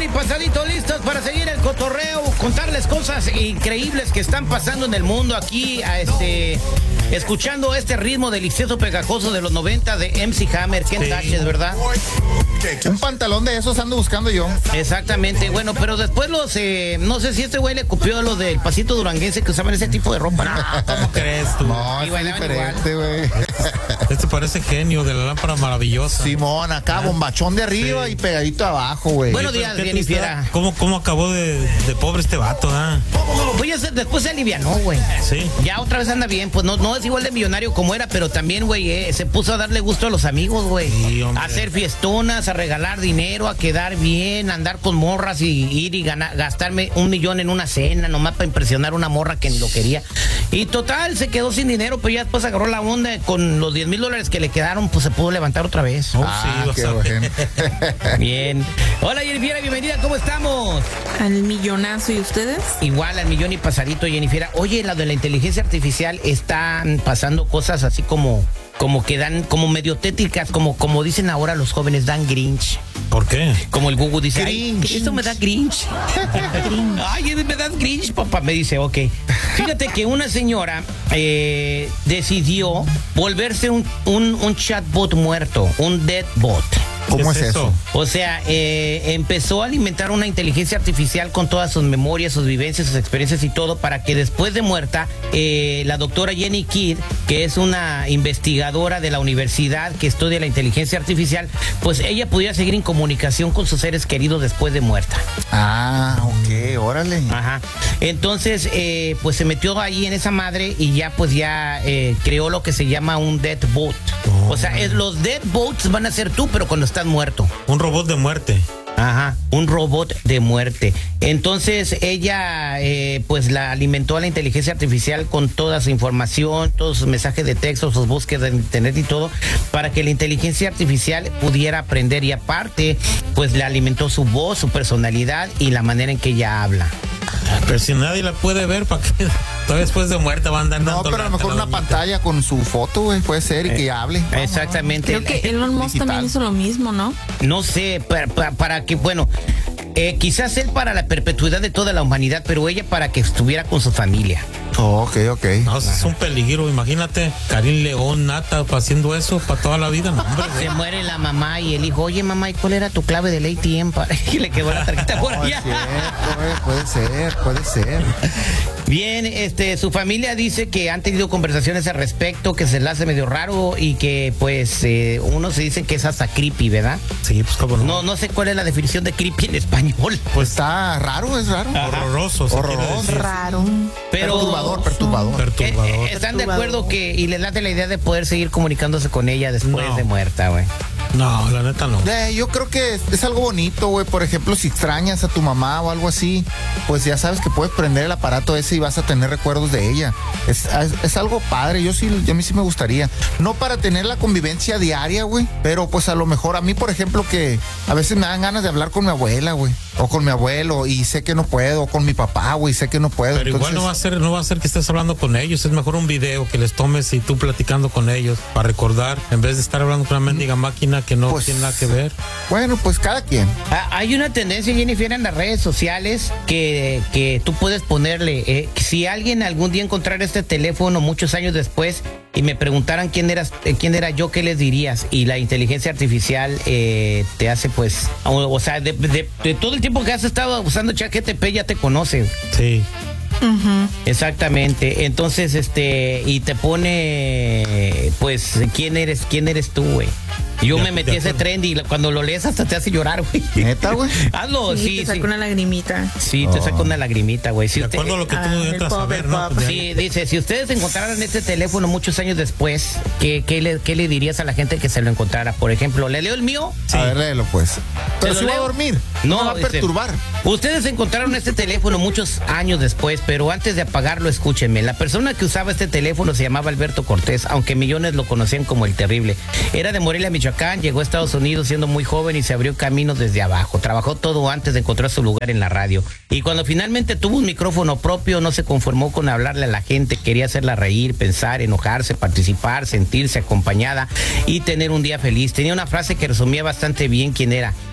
Pasadito, listos para seguir el cotorreo, contarles cosas increíbles que están pasando en el mundo aquí, escuchando este ritmo delicioso pegajoso de los 90 de MC Hammer, Ken Tashes, ¿verdad? Un pantalón de esos ando buscando yo. Exactamente, bueno, pero después no sé si este güey le copió lo del pasito duranguense que usaban ese tipo de ropa, ¿no? ¿Cómo crees tú? No, es diferente, güey. Este parece genio de la lámpara maravillosa. Simón, acá, bombachón de arriba y pegadito abajo, güey. Buenos días, Jennifer. ¿Cómo acabó de pobre este vato, ah? Pues después se alivianó, güey. Sí. Ya otra vez anda bien, pues no es igual de millonario como era, pero también, güey, se puso a darle gusto a los amigos, güey. Sí, a hacer fiestonas, a regalar dinero, a quedar bien, a andar con morras y ir y gastarme $1 millón en una cena, nomás para impresionar a una morra que ni lo quería. Y total, se quedó sin dinero, pero ya después agarró la onda con los $10,000 que le quedaron, pues se pudo levantar otra vez. Sí, qué bueno. Bien. Hola, Jennifer, bienvenida, ¿cómo estamos? Al millonazo, ¿y ustedes? Igual al millón y pasadito, Jennifer. Oye, la de la inteligencia artificial están pasando cosas así como que dan, como medio tétricas, como dicen ahora los jóvenes, dan grinch. ¿Por qué? Como el Google dice, Grinch. ay, esto me da grinch. Ay, me da grinch, papá. Me dice, ok. Fíjate que una señora decidió volverse un chatbot muerto, un dead bot. ¿Cómo es eso? O sea, empezó a alimentar una inteligencia artificial con todas sus memorias, sus vivencias, sus experiencias y todo, para que después de muerta, la doctora Jenny Kidd, que es una investigadora de la universidad que estudia la inteligencia artificial, pues ella pudiera seguir en comunicación con sus seres queridos después de muerta. Ah, ok, órale. Ajá. Entonces, pues se metió ahí en esa madre y ya creó lo que se llama un dead bot. O sea, los dead bots van a ser tú, pero cuando estás muerto. Un robot de muerte. Ajá, un robot de muerte. Entonces ella pues la alimentó a la inteligencia artificial con toda su información, todos sus mensajes de texto, sus búsquedas de internet y todo, para que la inteligencia artificial pudiera aprender, y aparte pues le alimentó su voz, su personalidad y la manera en que ella habla. Pero si nadie la puede ver, ¿para qué? Todavía después de muerta va a andar. No, pero a lo mejor una pantalla con su foto, güey, puede ser, y que hable. Exactamente. Creo que Elon Musk también hizo lo mismo, ¿no? No sé, para que, bueno, quizás él para la perpetuidad de toda la humanidad, pero ella para que estuviera con su familia. Ok. No, es un peligro, imagínate, Karim León, Nata, haciendo eso para toda la vida, no, hombre. Se muere la mamá y el hijo, oye mamá, ¿y cuál era tu clave del ATM? Y le quedó la tarjeta por allá. Puede ser. Bien, su familia dice que han tenido conversaciones al respecto, que se le hace medio raro y que pues uno se dice que es hasta creepy, ¿verdad? Sí, pues cómo no. No sé cuál es la definición de creepy en español. Pues está raro, es raro. Horroroso. Horroroso. Raro. Pero Perturbador. ¿están de acuerdo y les late la idea de poder seguir comunicándose con ella después de muerta, güey? No, la neta no. Yo creo que es algo bonito, güey. Por ejemplo, si extrañas a tu mamá o algo así, pues ya sabes que puedes prender el aparato ese y vas a tener recuerdos de ella. Es algo padre. A mí sí me gustaría. No para tener la convivencia diaria, güey, pero pues a lo mejor a mí, por ejemplo, que a veces me dan ganas de hablar con mi abuela, güey, o con mi abuelo, y sé que no puedo, o con mi papá, güey, sé que no puedo. Pero entonces, igual no va a ser que estés hablando con ellos. Es mejor un video que les tomes y tú platicando con ellos para recordar, en vez de estar hablando con una mendiga máquina que no tiene nada que ver. Bueno, pues cada quien. Hay una tendencia, Jennifer, en las redes sociales que tú puedes ponerle, si alguien algún día encontrara este teléfono muchos años después y me preguntaran quién era yo, ¿qué les dirías? Y la inteligencia artificial te hace pues, o sea, de todo el tiempo que has estado usando ChatGPT ya te conoce. Sí. Uh-huh. Exactamente. Entonces, y te pone pues quién eres tú, güey. Yo me metí ese trend y cuando lo lees hasta te hace llorar, güey. ¿Neta, güey? Hazlo, sí. Te saca una lagrimita. Sí, te saca una lagrimita, güey. De acuerdo a lo que tú entras a ver, ¿no? Sí, dice, si ustedes encontraran este teléfono muchos años después, ¿qué le dirías a la gente que se lo encontrara? Por ejemplo, ¿le leo el mío? Sí. A ver, léelo, pues. Pero si va a dormir. No, va a perturbar. Ustedes encontraron este teléfono muchos años después, pero antes de apagarlo, escúchenme. La persona que usaba este teléfono se llamaba Alberto Cortés, aunque millones lo conocían como el Terrible. Era de Morelia, Michoacán, llegó a Estados Unidos siendo muy joven y se abrió camino desde abajo. Trabajó todo antes de encontrar su lugar en la radio. Y cuando finalmente tuvo un micrófono propio, no se conformó con hablarle a la gente. Quería hacerla reír, pensar, enojarse, participar, sentirse acompañada y tener un día feliz. Tenía una frase que resumía bastante bien quién era.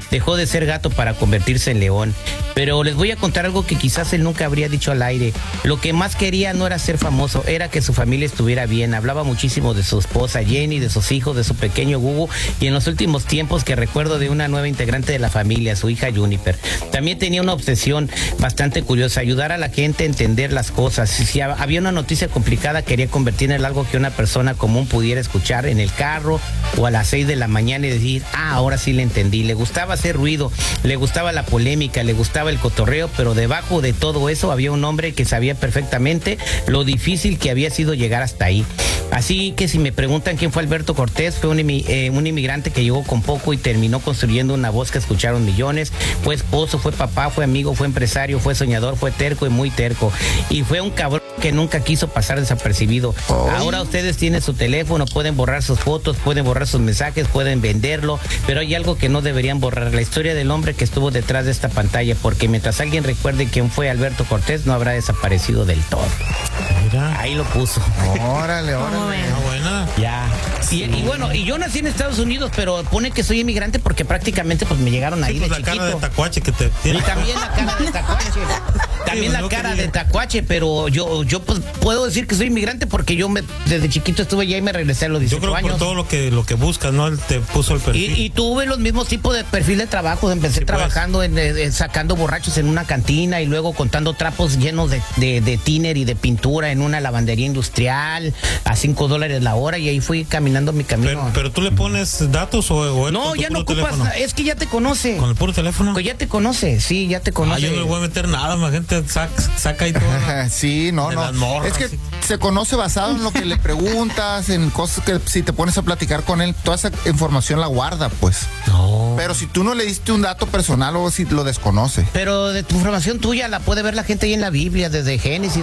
dejó de ser gato para convertirse en león. Pero les voy a contar algo que quizás él nunca habría dicho al aire. Lo que más quería no era ser famoso, era que su familia estuviera bien. Hablaba muchísimo de su esposa Jenny, de sus hijos, de su pequeño Gugu, y en los últimos tiempos que recuerdo de una nueva integrante de la familia, su hija Juniper. También tenía una obsesión bastante curiosa, ayudar a la gente a entender las cosas. Si había una noticia complicada, quería convertir en algo que una persona común pudiera escuchar en el carro o a las 6 de la mañana y decir, ahora sí le entendí. Le gustaba hacer ruido, le gustaba la polémica, le gustaba el cotorreo, pero debajo de todo eso había un hombre que sabía perfectamente lo difícil que había sido llegar hasta ahí. Así que si me preguntan quién fue Alberto Cortés, fue un inmigrante que llegó con poco y terminó construyendo una voz que escucharon millones. Fue esposo, fue papá, fue amigo, fue empresario, fue soñador, fue terco y muy terco. Y fue un cabrón que nunca quiso pasar desapercibido. Ahora ustedes tienen su teléfono, pueden borrar sus fotos, pueden borrar sus mensajes, pueden venderlo, pero hay algo que no deberían borrar: la historia del hombre que estuvo detrás de esta pantalla, porque mientras alguien recuerde quién fue Alberto Cortés, no habrá desaparecido del todo. Mira. Ahí lo puso. Órale. Buena. Ya. Y bueno, y yo nací en Estados Unidos, pero pone que soy inmigrante porque prácticamente pues me llegaron ahí pues de la chiquito. cara de tacuache que te tiene. Y también la cara de tacuache. También la cara de tacuache, pero yo pues puedo decir que soy inmigrante porque desde chiquito estuve allá y me regresé a los 18 años. Yo creo años. por todo lo que buscas, ¿no? Él te puso el perfil. Y tuve los mismos tipos de perfil de trabajo. Empecé trabajando sacando borrachos en una cantina y luego contando trapos llenos de tiner y de pintura en una lavandería industrial a $5 la hora, y ahí fui caminando mi camino. Pero tú le pones datos o no, ya no ocupas, es que ya te conoce. ¿Con el puro teléfono? Pues ya te conoce, sí, ya te conoce. Yo no le voy a meter nada, la gente saca ahí todo. Sí, no. Morras, es que se conoce basado en lo que le preguntas, en cosas que si te pones a platicar con él, toda esa información la guarda, pues. No. Pero si tú no le diste un dato personal o si lo desconoce. Pero de tu información tuya la puede ver la gente ahí en la Biblia, desde Génesis.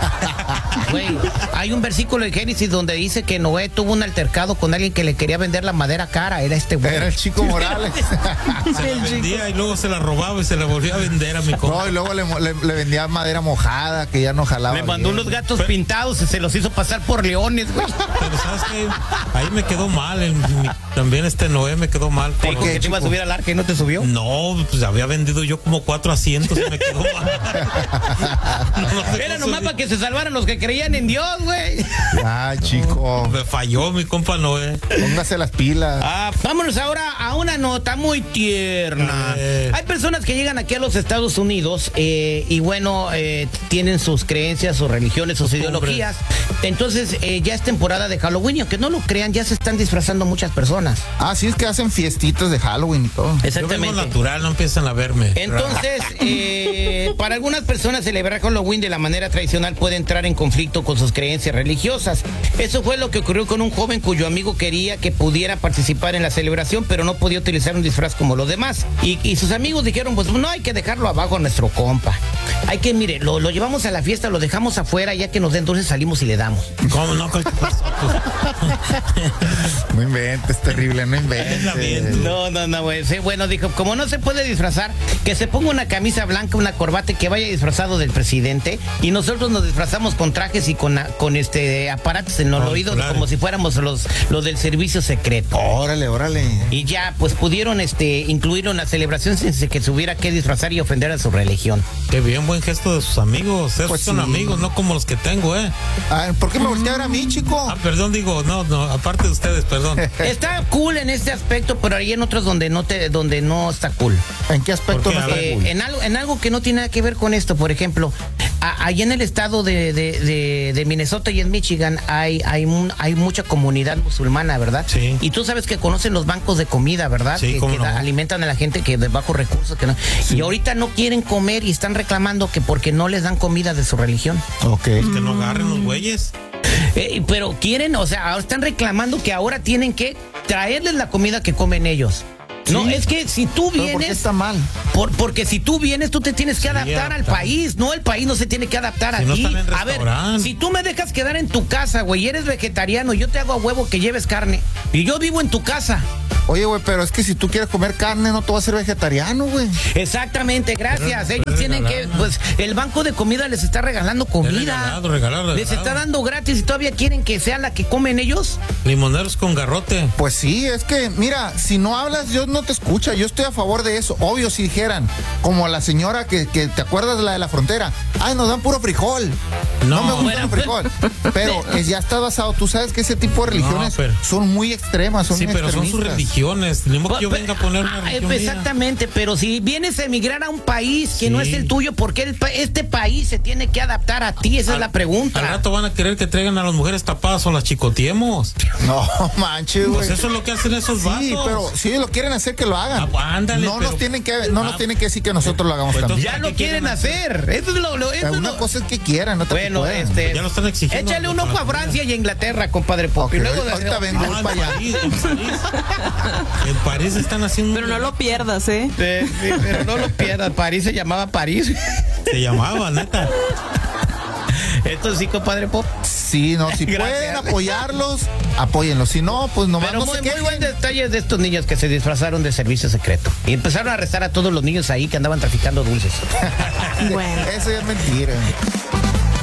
Güey, hay un versículo de Génesis donde dice que Noé tuvo un altercado con alguien que le quería vender la madera cara. Era este güey. Era el Chico Morales. Se la vendía y luego se la robaba y se la volvía a vender a mi compa. No, y luego le vendía madera mojada que ya no jalaba. Le mandó unos gatos pintados y se los hizo pasar por leones, güey. Pero sabes que ahí me quedó mal, también Noé me quedó mal. ¿Por qué te iba a subir al arca y no te subió? No, pues había vendido yo como 4 asientos y me quedó mal. Era nomás para que se salvaran los que creían en Dios, güey. Chico. Me falló mi compa Noé. Póngase las pilas. Vámonos ahora a una nota muy tierna. Hay personas que llegan aquí a los Estados Unidos y bueno, tienen sus creencias, sus religiones, sus ideologías. Entonces ya es temporada de Halloween, y aunque no lo crean, ya se están disfrazando muchas personas. Sí, es que hacen fiestitas de Halloween y todo. Exactamente. Yo vengo natural, no empiezan a verme. Entonces, para algunas personas celebrar Halloween de la manera tradicional puede entrar en conflicto con sus creencias religiosas. Eso fue lo que ocurrió con un joven cuyo amigo quería que pudiera participar en la celebración, pero no podía utilizar un disfraz como los demás. Y sus amigos dijeron, pues no hay que dejarlo abajo a nuestro compa. Hay que, mire, lo llevamos a la fiesta, lo dejamos afuera, ya que nos den dulces salimos y le damos. ¿Cómo no? ¿Qué pasó? No inventes, terrible, no inventes. No, güey. Sí, bueno, dijo, como no se puede disfrazar, que se ponga una camisa blanca, una corbata y que vaya disfrazado del presidente, y nosotros nos disfrazamos con trajes y con aparatos en los oídos, como si fuéramos los del servicio secreto. Órale. Y ya, pues pudieron incluirlo en la celebración sin que se hubiera que disfrazar y ofender a su religión. Qué bien, buen gesto de sus amigos. Esos Pues son sí. amigos, no como los que tengo, ¿Por qué me volteé a ver a mí, chico? Perdón, digo, no, aparte de ustedes, perdón. Está cool en este aspecto, pero hay en otros donde no está cool. ¿En qué aspecto no está cool? En algo que no tiene nada que ver con esto. Por ejemplo, allá en el estado de Minnesota y en Michigan hay mucha comunidad musulmana, ¿verdad? Sí. Y tú sabes que conocen los bancos de comida, ¿verdad? Sí, que no. alimentan a la gente que de bajos recursos. Que no. Sí. Y ahorita no quieren comer y están reclamando que porque no les dan comida de su religión. Ok. Que no agarren los güeyes. Pero quieren, o sea, ahora están reclamando que ahora tienen que traerles la comida que comen ellos. No, Sí. es que si tú ¿Pero por qué vienes, está mal? porque si tú vienes, tú te tienes que adaptar al país, no el país no se tiene que adaptar a Si no ti. están en A ver, restaurante. si tú me dejas quedar en tu casa, güey, y eres vegetariano, yo te hago a huevo que lleves carne, y yo vivo en tu casa, Oye, güey, pero es que si tú quieres comer carne, no te vas a ser vegetariano, güey. Exactamente, gracias. Ellos tienen que, pues, el banco de comida les está regalando comida. Regalado. Les está dando gratis y todavía quieren que sea la que comen ellos. Limoneros con garrote. Pues sí, es que, mira, si no hablas, Dios no te escucha. Yo estoy a favor de eso. Obvio, si dijeran, como la señora que ¿te acuerdas de la de la frontera? Ay, nos dan puro frijol. No me gusta el frijol. Pero ya está basado. Tú sabes que ese tipo de religiones son muy extremas, son sí, muy pero son sus religiones. Ni modo que yo venga a poner una religión exactamente, pero si vienes a emigrar a un país que no es el tuyo, ¿por qué este país se tiene que adaptar a ti? Esa es la pregunta. Al rato van a querer que traigan a las mujeres tapadas o las chicoteemos. No manches, güey. Pues eso es lo que hacen esos vatos. Sí, pero si lo quieren hacer, que lo hagan. Ándale, nos tienen que decir que nosotros lo hagamos también. Ya lo quieren hacer. Eso es una cosa es que quieran, no te bueno, ya lo están exigiendo. Échale un ojo a Francia y a Inglaterra, compadre Pop. Okay, y luego ahorita vengo para allá. En París están haciendo. Pero no lo pierdas, Sí, pero no lo pierdas. París se llamaba París. Se llamaba, neta. Esto sí, compadre Pop. Sí, no, si pueden apoyarlos, apóyenlos. Si no, pues nomás pero no muy, se muy buen detalle de estos niños que se disfrazaron de servicio secreto. Y empezaron a arrestar a todos los niños ahí que andaban traficando dulces. Bueno. Eso ya es mentira.